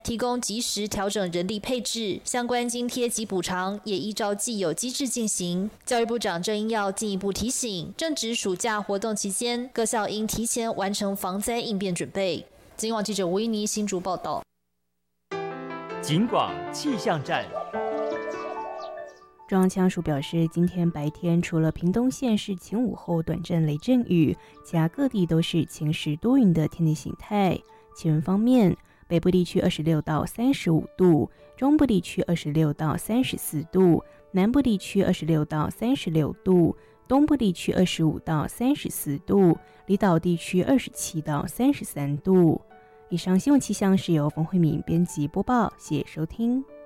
提供及时调整人力配置，相关津贴及补偿也依照既有机制进行。教育部长郑英耀进一步提醒，正值暑假活动期间，各校应提前完成防灾应变准备。警广记者吴依妮新竹报道。 警广气象站。 中央气象署表示，今天白天除了屏东县是晴午后短暂雷阵雨，其他各地都是晴时多云的天气形态。气温方面，北部地区26到35度，中部地区26到34度，南部地区26到36度，东部地区25到34度，离岛地区27到33度。以上新闻气象是由冯慧敏编辑播报，谢谢收听。